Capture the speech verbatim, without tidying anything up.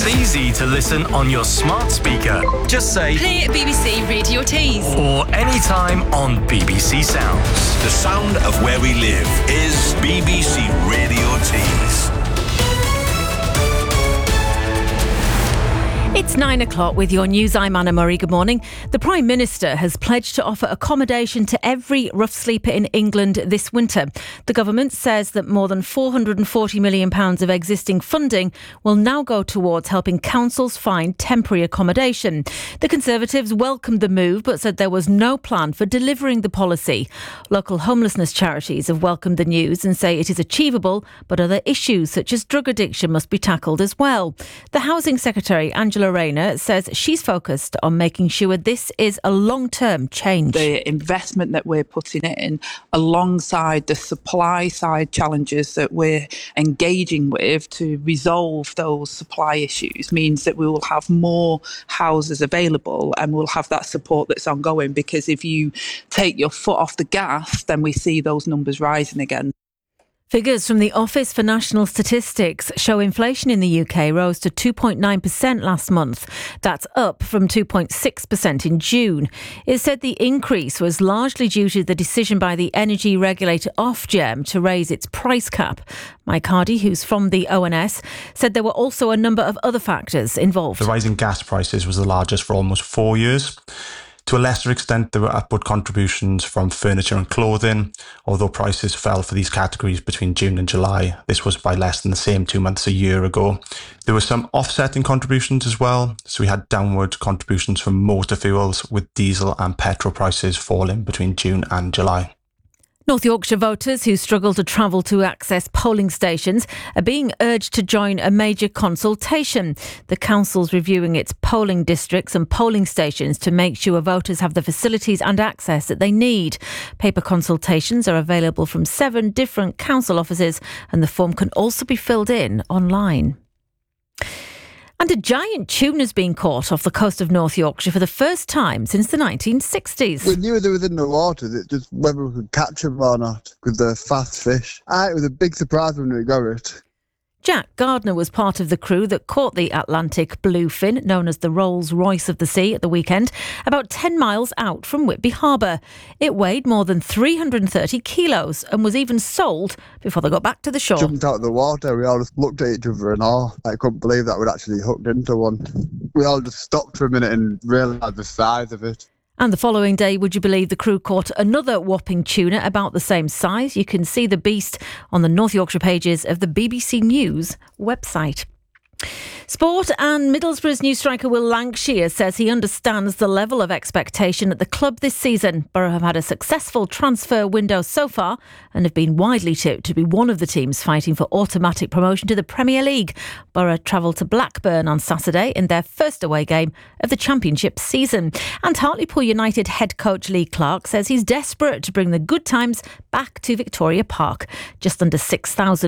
easy to listen on your smart speaker. Just say Play B B C Radio Tees. or anytime on B B C Sounds. The sound of where we live is B B C Radio Tees. It's nine o'clock with your news. I'm Anna Murray. Good morning. The Prime Minister has pledged to offer accommodation to every rough sleeper in England this winter. The government says that more than four hundred forty million pounds of existing funding will now go towards helping councils find temporary accommodation. The Conservatives welcomed the move but said there was no plan for delivering the policy. Local homelessness charities have welcomed the news and say it is achievable, but other issues such as drug addiction must be tackled as well. The Housing Secretary, Angela Rayner, says she's focused on making sure this is a long-term change. The investment that we're putting in alongside the supply side challenges that we're engaging with to resolve those supply issues means that we will have more houses available and we'll have that support that's ongoing, because if you take your foot off the gas, then we see those numbers rising again. Figures from the Office for National Statistics show inflation in the U K rose to two point nine percent last month. That's up from two point six percent in June. It said the increase was largely due to the decision by the energy regulator Ofgem to raise its price cap. Mike Hardy, who's from the O N S, said there were also a number of other factors involved. The rise in gas prices was the largest for almost four years. To a lesser extent, there were upward contributions from furniture and clothing. Although prices fell for these categories between June and July, this was by less than the same two months a year ago. There were some offsetting contributions as well. So we had downward contributions from motor fuels, with diesel and petrol prices falling between June and July. North Yorkshire voters who struggle to travel to access polling stations are being urged to join a major consultation. The council's reviewing its polling districts and polling stations to make sure voters have the facilities and access that they need. Paper consultations are available from seven different council offices, and the form can also be filled in online. And a giant tuna's been caught off the coast of North Yorkshire for the first time since the nineteen sixties. We knew they were in the water, it's just whether we could catch them or not, because they're fast fish. Ah, it was a big surprise when we got it. Jack Gardner was part of the crew that caught the Atlantic bluefin, known as the Rolls-Royce of the sea, at the weekend, about ten miles out from Whitby Harbour. It weighed more than three hundred thirty kilos and was even sold before they got back to the shore. Jumped out of the water, we all just looked at each other and all. I couldn't believe that we'd actually hooked into one. We all just stopped for a minute and realised the size of it. And the following day, would you believe, the crew caught another whopping tuna about the same size. You can see the beast on the North Yorkshire pages of the B B C News website. Sport, and Middlesbrough's new striker Will Lancashire says he understands the level of expectation at the club this season. Borough have had a successful transfer window so far and have been widely tipped to be one of the teams fighting for automatic promotion to the Premier League. Borough travel to Blackburn on Saturday in their first away game of the Championship season. And Hartlepool United head coach Lee Clark says he's desperate to bring the good times back to Victoria Park. Just under six thousand